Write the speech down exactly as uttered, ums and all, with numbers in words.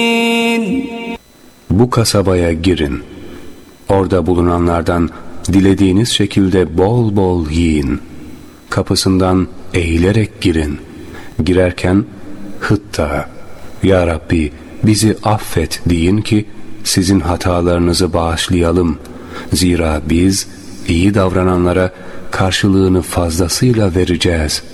Bu kasabaya girin. Orada bulunanlardan dilediğiniz şekilde bol bol yiyin. Kapısından eğilerek girin. Girerken hıtta, Ya Rabbi bizi affet deyin ki sizin hatalarınızı bağışlayalım. Zira biz iyi davrananlara karşılığını fazlasıyla vereceğiz.